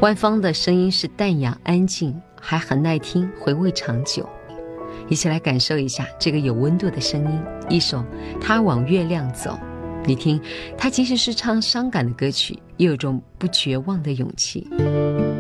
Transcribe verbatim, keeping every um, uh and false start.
万芳的声音是淡雅安静，还很耐听，回味长久。一起来感受一下这个有温度的声音，一首《他往月亮走》。你听，他即使是唱伤感的歌曲，也有种不绝望的勇气。